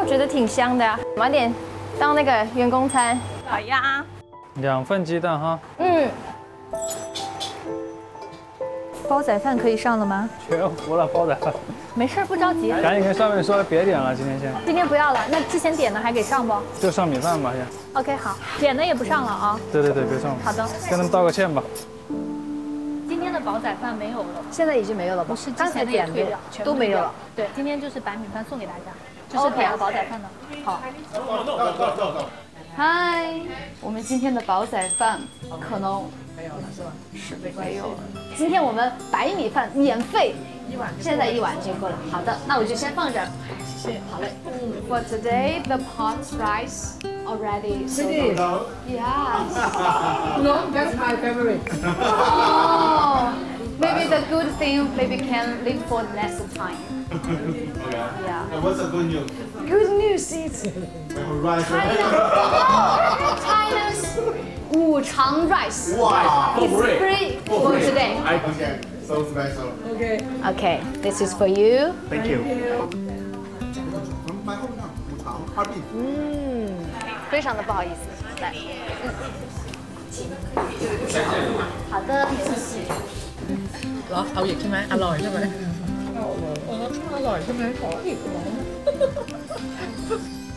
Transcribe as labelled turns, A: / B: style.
A: 我觉得挺香的呀，买点当那个员工餐。
B: 好呀。
C: 2份鸡蛋哈，
A: 嗯，
B: 煲仔饭可以上了吗？
C: 全糊了煲仔饭。
B: 没事，不着急。
C: 赶紧跟上面说别点了，今天先
B: 今天不要了，那之前点的还给上不
C: 就上米饭吧先。
B: ？OK， 好，点的也不上了啊。
C: 对，别上了。
B: 好的。
C: 跟他们道个歉吧。
B: 今天的煲仔饭没有了，
D: 现在已经没有了吧？
B: 不是
D: 刚才点的都没有了。
B: 对，今天就是白米饭送给大家，就是点了煲仔饭的。
D: 好。嗨，我们今天的煲仔饭可能没有了是吧？是没有了。今天我们白米饭免费，1碗，现在1碗就够了。好的，那我就先放这儿。谢谢。好嘞。For today, the pot rice already. Yes.
E: No, that's my favorite.
D: Oh, maybe the good thing maybe can live for next time.
F: Okay.
D: Yeah.
F: And what's the good news?
D: Good news is
F: Rice.
D: China's 五常 rice
F: Wow.
D: is free for today.
F: Okay. So special.
E: Okay.
D: Okay, this is for you.
F: Thank you.
D: 非常的不好意思，来，好的，谢谢。
E: เหรอเอาอีกใช่ไหมอร่อยใช่ไหมอร่อยใช่ไหมขออีกเหรอ